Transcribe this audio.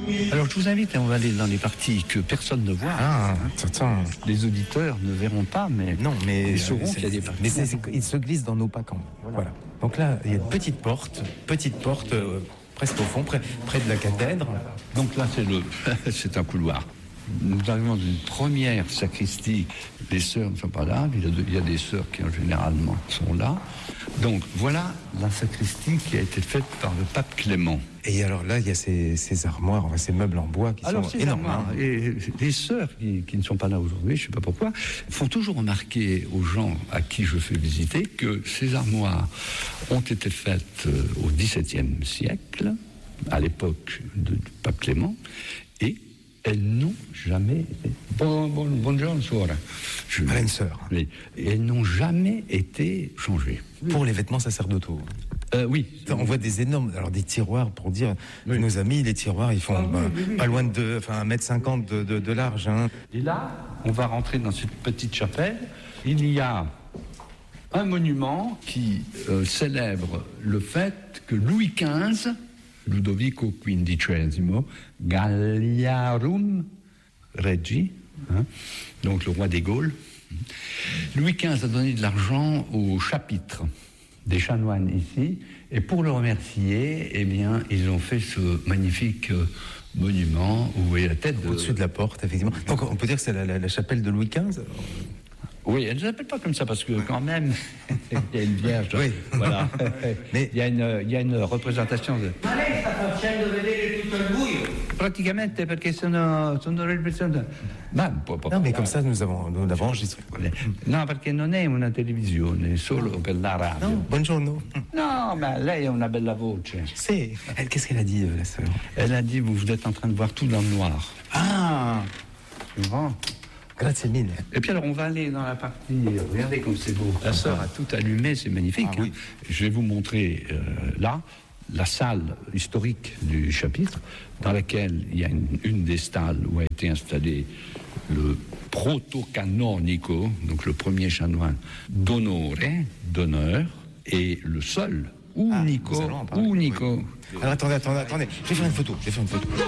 Alors je vous invite, on va aller dans les parties que personne ne voit. Attends. Les auditeurs ne verront pas, mais Non, mais ils sauront qu'il y a des parties. Mais il se glisse dans nos pas quand même. Voilà. Donc là, il y a une petite porte, presque au fond, près de la cathèdre. Donc là, c'est un couloir. Nous arrivons d'une première sacristie. Les sœurs ne sont pas là. Il y a des sœurs qui, généralement, sont là. Donc, voilà la sacristie qui a été faite par le pape Clément. Et alors là, il y a ces armoires, ces meubles en bois qui sont énormes. Et les sœurs qui ne sont pas là aujourd'hui, je ne sais pas pourquoi, font toujours remarquer aux gens à qui je fais visiter que ces armoires ont été faites au XVIIe siècle, à l'époque du pape Clément, et elles n'ont jamais été... Bonjour, soir. Une sœur. Oui. Elles n'ont jamais été changées. Pour les vêtements sacerdotaux. Oui. On voit des énormes, alors des tiroirs pour dire, nos amis, les tiroirs, ils font pas loin de 1,50 m de large. Hein. Et là, on va rentrer dans cette petite chapelle. Il y a un monument qui célèbre le fait que Louis XV, Ludovico XV, Galliarum Regi, donc le roi des Gaules, Louis XV a donné de l'argent au chapitre des chanoines ici, et pour le remercier, eh bien, ils ont fait ce magnifique monument où vous voyez la tête au-dessus de la porte, effectivement. Donc on peut dire que c'est la chapelle de Louis XV. Oui, elle ne s'appelle pas comme ça parce que quand même, il y a une vierge. Oui. Voilà. Mais il y a une représentation de... Praticamente perché sono repressione. Non, mais comme ça, nous avons enregistré. No, perché non è una televisione, solo per la radio. No, buongiorno. No, ma lei ha una bella voce. C'est. Qu'est-ce qu'elle a dit, la sœur? Elle a dit, vous êtes en train de voir tout dans le noir. Ah, tu vois? Grazie mille. Et puis alors, on va aller dans la partie... Regardez comme c'est beau. La sœur a tout allumé, c'est magnifique. Oui. Je vais vous montrer là la salle historique du chapitre, dans laquelle il y a une des salles où a été installé le proto-canonico, donc le premier chanoine d'honneur, et le seul unico. Alors attendez, je vais faire une photo.